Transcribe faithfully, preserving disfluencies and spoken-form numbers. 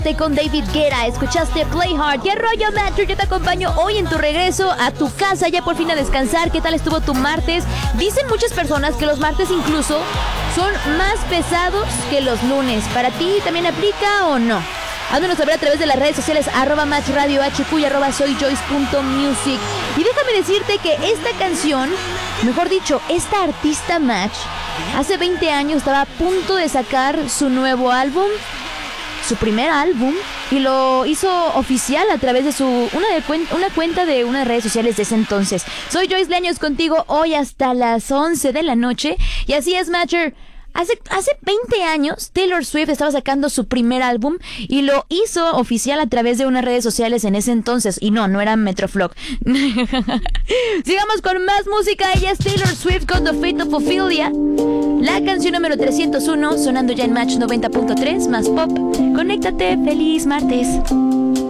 con David Guetta, escuchaste Play Hard. ¿Qué rollo, Matcher? Yo te acompaño hoy en tu regreso a tu casa, ya por fin a descansar. ¿Qué tal estuvo tu martes? Dicen muchas personas que los martes incluso son más pesados que los lunes. ¿Para ti también aplica o no? Házmenos saber a través de las redes sociales, arroba Match Radio H Q y arroba soy Joyce punto music. Y déjame decirte que esta canción, mejor dicho, esta artista Match, hace veinte años estaba a punto de sacar su nuevo álbum, su primer álbum, y lo hizo oficial a través de su una, de cuen, una cuenta de una de redes sociales de ese entonces. Soy Joyce Leaños contigo hoy hasta las once de la noche. Y así es, Matcher. Hace, hace veinte años Taylor Swift estaba sacando su primer álbum y lo hizo oficial a través de unas redes sociales en ese entonces. Y no, no era Metroflog. Sigamos con más música. Ella es Taylor Swift con The Fate of Ophelia. La canción número trescientos uno sonando ya en Match noventa punto tres más pop. Conéctate, feliz martes.